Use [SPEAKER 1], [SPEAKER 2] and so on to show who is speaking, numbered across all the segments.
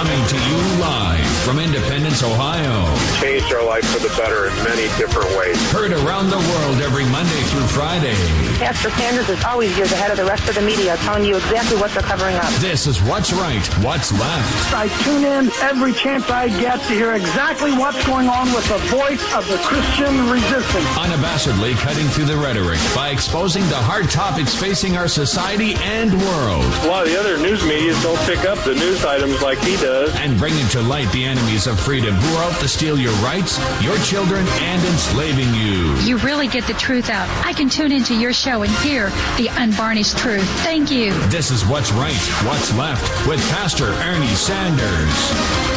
[SPEAKER 1] Coming to you live from Independence, Ohio.
[SPEAKER 2] Changed our life for the better in many different ways.
[SPEAKER 1] Heard around the world every Monday through Friday.
[SPEAKER 3] Pastor Sanders is always years ahead of the rest of the media, telling you exactly what they're covering up.
[SPEAKER 1] This is What's Right, What's Left.
[SPEAKER 4] I tune in every chance I get to hear exactly what's going on with the voice of the Christian resistance.
[SPEAKER 1] Unabashedly cutting through the rhetoric by exposing the hard topics facing our society and world.
[SPEAKER 2] A lot of the other news media don't pick up the news items like he does.
[SPEAKER 1] And bringing to light the enemies of freedom who are out to steal your rights, your children, and enslaving you.
[SPEAKER 5] You really get the truth out. I can tune into your show and hear the unvarnished truth. Thank you.
[SPEAKER 1] This is What's Right, What's Left with Pastor Ernie Sanders.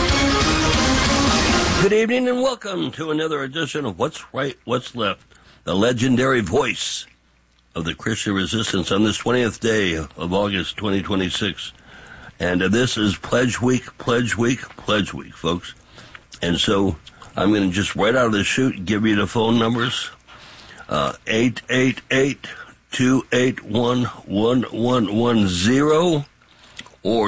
[SPEAKER 6] Good evening and welcome to another edition of What's Right, What's Left, the legendary voice of the Christian resistance on this 20th day of August 2026. And this is Pledge Week, folks. And so I'm going to just right out of the chute give you the phone numbers. 888-281-1110 or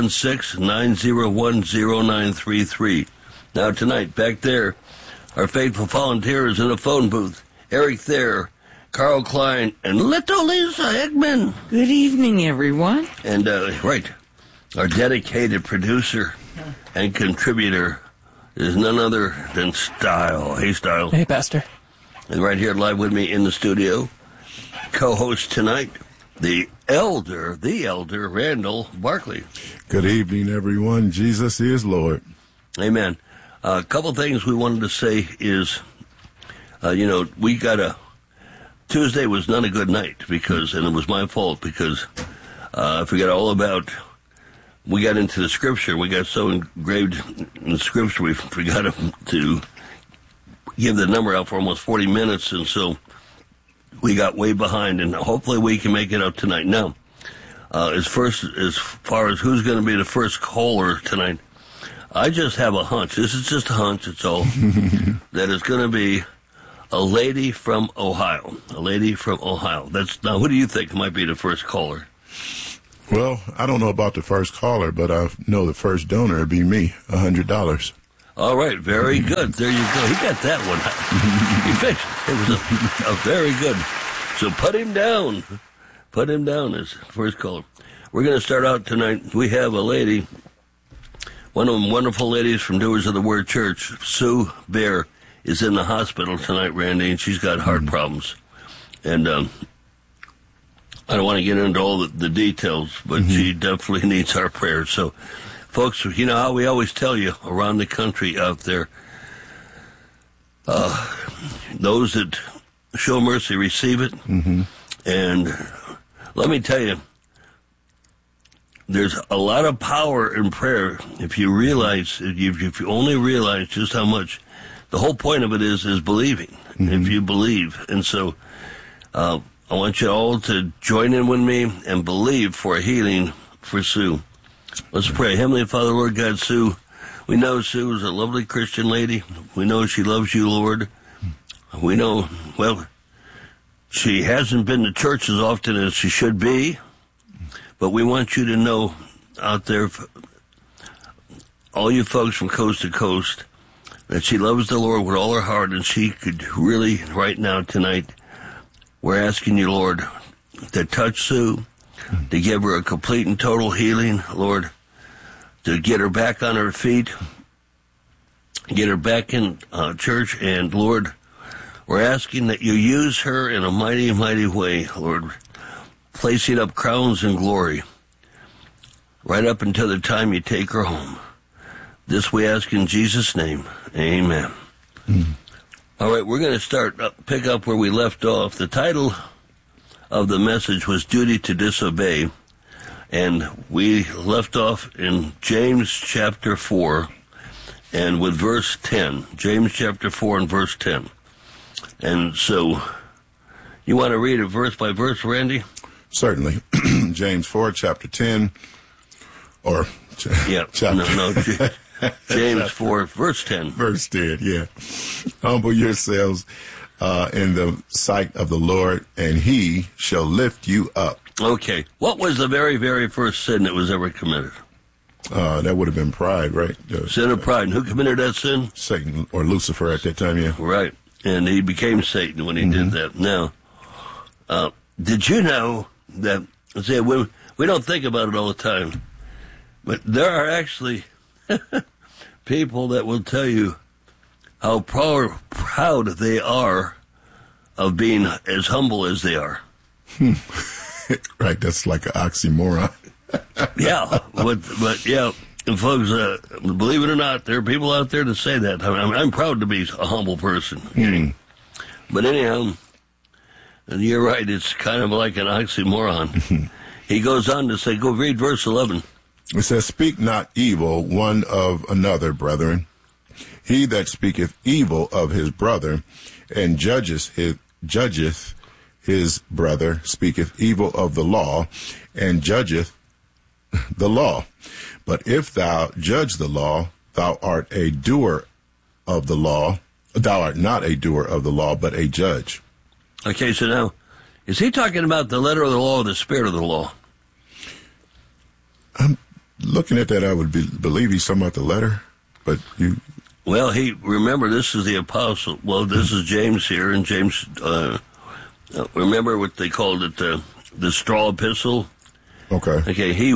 [SPEAKER 6] 216-901-0933. Now tonight, back there, our faithful volunteers in the phone booth, Eric Thayer, Carl Klein, and little Lisa Eggman.
[SPEAKER 7] Good evening, everyone.
[SPEAKER 6] And, our dedicated producer and contributor is none other than Style. Hey, Style.
[SPEAKER 7] Hey, Pastor.
[SPEAKER 6] And right here live with me in the studio, co-host tonight, the elder, Randall Barkley.
[SPEAKER 8] Good evening, everyone. Jesus is Lord.
[SPEAKER 6] Amen. A couple things we wanted to say is, we got Tuesday was not a good night and it was my fault because I forgot all about, we got into the scripture. We got so engraved in the scripture, we forgot to give the number out for almost 40 minutes, and so we got way behind, and hopefully we can make it out tonight. Now, as far as who's going to be the first caller tonight, I just have a hunch. This is just a hunch, it's all, that it's going to be a lady from Ohio. Now, who do you think might be the first caller?
[SPEAKER 8] Well, I don't know about the first caller, but I know the first donor would be me, $100.
[SPEAKER 6] All right, very good. There you go. He got that one. He fixed it. It was a very good. So put him down. Put him down as first caller. We're going to start out tonight. We have a lady, one of them wonderful ladies from Doers of the Word Church, Sue Bear, is in the hospital tonight, Randy, and she's got heart problems. And I don't want to get into all the details, but she definitely needs our prayers. So, folks, you know how we always tell you around the country out there, those that show mercy receive it. And let me tell you, there's a lot of power in prayer if you only realize just how much. The whole point of it is believing, if you believe. And so I want you all to join in with me and believe for a healing for Sue. Let's pray. Heavenly Father, Lord God, Sue, we know Sue is a lovely Christian lady. We know she loves you, Lord. We know, she hasn't been to church as often as she should be, but we want you to know out there, all you folks from coast to coast, that she loves the Lord with all her heart, and she could really, right now, tonight, we're asking you, Lord, to touch Sue, to give her a complete and total healing, Lord, to get her back on her feet, get her back in church, and Lord, we're asking that you use her in a mighty, mighty way, Lord, placing up crowns and glory right up until the time you take her home. This we ask in Jesus' name. Amen. All right, we're going to pick up where we left off. The title of the message was Duty to Disobey, and we left off in James chapter 4 and with verse 10. James chapter 4 and verse 10. And so, you want to read it verse by verse, Randy?
[SPEAKER 8] Certainly. James 4, chapter 10, or chapter...
[SPEAKER 6] No. James 4, verse 10.
[SPEAKER 8] Verse 10, yeah. Humble yourselves in the sight of the Lord, and he shall lift you up.
[SPEAKER 6] Okay. What was the very, very first sin that was ever committed?
[SPEAKER 8] That would have been pride, right?
[SPEAKER 6] Sin of pride. And who committed that sin?
[SPEAKER 8] Satan or Lucifer at that time, yeah.
[SPEAKER 6] Right. And he became Satan when he did that. Now, did you know that, we don't think about it all the time, but there are actually people that will tell you how proud they are of being as humble as they are.
[SPEAKER 8] Right, that's like an oxymoron.
[SPEAKER 6] Yeah, but yeah, folks, believe it or not, there are people out there that say that. I'm proud to be a humble person. But anyhow, and you're right, it's kind of like an oxymoron. He goes on to say, go read verse 11.
[SPEAKER 8] It says, speak not evil one of another, brethren. He that speaketh evil of his brother and judgeth his brother speaketh evil of the law and judgeth the law. But if thou judge the law, thou art a doer of the law. Thou art not a doer of the law, but a judge.
[SPEAKER 6] Okay, so now, is he talking about the letter of the law or the spirit of the law?
[SPEAKER 8] I'm looking at that. I would believe he's talking about the letter, but you.
[SPEAKER 6] Well, remember, this is the apostle. Well, this is James here, and James, remember what they called it, the straw epistle?
[SPEAKER 8] Okay.
[SPEAKER 6] Okay,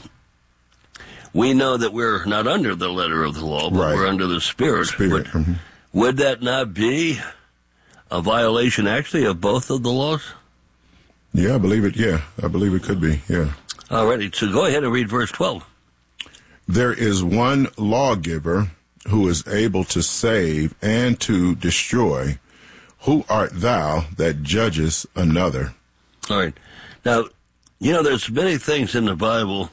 [SPEAKER 6] we know that we're not under the letter of the law, but we're under the spirit. But would that not be a violation, actually, of both of the laws?
[SPEAKER 8] Yeah, I believe it. Yeah, I believe it could be. Yeah.
[SPEAKER 6] All righty, so go ahead and read verse 12.
[SPEAKER 8] There is one lawgiver who is able to save and to destroy. Who art thou that judgest another?
[SPEAKER 6] All right. Now, there's many things in the Bible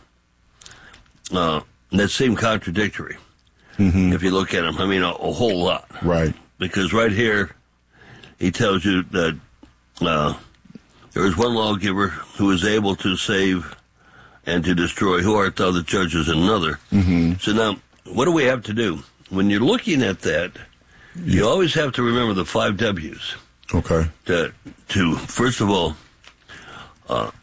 [SPEAKER 6] that seem contradictory. If you look at them. I mean, a whole lot.
[SPEAKER 8] Right.
[SPEAKER 6] Because right here, he tells you that there is one lawgiver who is able to save and to destroy. Who art thou that judges another? So now, what do we have to do? When you're looking at that, you always have to remember the 5 W's.
[SPEAKER 8] Okay.
[SPEAKER 6] To first of all, to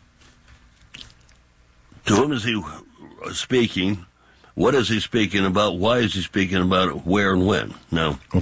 [SPEAKER 6] whom is he speaking? What is he speaking about? Why is he speaking about it? Where and when? Now,